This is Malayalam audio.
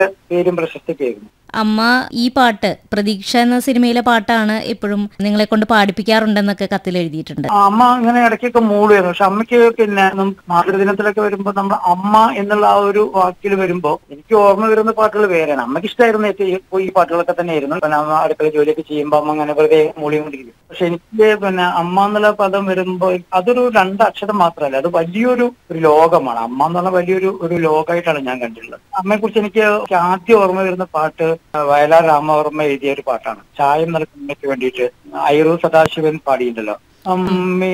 പേരും പ്രശസ്തിയൊക്കെ ആയിരുന്നു. അമ്മ ഈ പാട്ട് പ്രതീക്ഷ എന്ന സിനിമയിലെ പാട്ടാണ് എപ്പോഴും നിങ്ങളെ കൊണ്ട് പാടിപ്പിക്കാറുണ്ടെന്നൊക്കെ കത്തിൽ എഴുതിയിട്ടുണ്ട്. അമ്മ ഇങ്ങനെ ഇടയ്ക്കൊക്കെ മൂളുമായിരുന്നു. പക്ഷെ അമ്മയ്ക്ക് പിന്നെ മാതൃദിനത്തിലൊക്കെ വരുമ്പോ നമ്മൾ അമ്മ എന്നുള്ള ആ ഒരു വാക്കിൽ വരുമ്പോ എനിക്ക് ഓർമ്മ വരുന്ന പാട്ടുകൾ വേറെയാണ്. അമ്മയ്ക്ക് ഇഷ്ടമായിരുന്നു ഈ പാട്ടുകളൊക്കെ തന്നെയായിരുന്നു. പിന്നെ അമ്മ അടുക്കള ജോലിയൊക്കെ ചെയ്യുമ്പോൾ അമ്മ അങ്ങനെ വെറുതെ മൂളിക്കൊണ്ടിരിക്കും. പക്ഷെ എനിക്ക് പിന്നെ അമ്മ എന്നുള്ള പദം വരുമ്പോ അതൊരു രണ്ടക്ഷരം മാത്രമല്ല, അത് വലിയൊരു ലോകമാണ്. അമ്മ എന്നുള്ള വലിയൊരു ലോകമായിട്ടാണ് ഞാൻ കണ്ടിട്ടുള്ളത്. അമ്മയെ കുറിച്ച് എനിക്ക് ആദ്യം ഓർമ്മ വരുന്ന പാട്ട് വയലാർ രാമവർമ്മ എഴുതിയ ഒരു പാട്ടാണ്. ചായം നൽകുന്നതിന് വേണ്ടിയിട്ട് ഐറു സദാശിവൻ പാടിയിട്ടുണ്ടല്ലോ. അമ്മേ